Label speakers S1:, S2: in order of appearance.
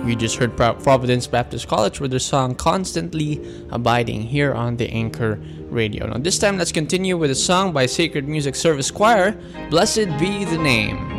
S1: You just heard Providence Baptist College with their song Constantly Abiding here on the Anchor Radio. Now this time let's continue with a song by Sacred Music Service Choir, Blessed Be the Name.